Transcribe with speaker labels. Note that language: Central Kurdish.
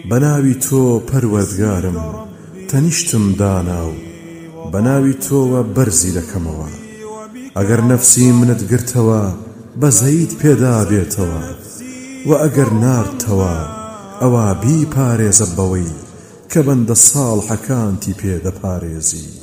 Speaker 1: بەناوی تۆ پەروەردگارم تەنیشتم داناو بەناوی تۆوە بەرزی دەکەمەوە ئەگەر نەفسی منت گرتەوە بەزەیت پێدا بێتەوە و ئەگەر ناردتەوە ئەوە بیپارێزە بەوەی کە بەندە ساڵحەکانتی پێدەپارێزی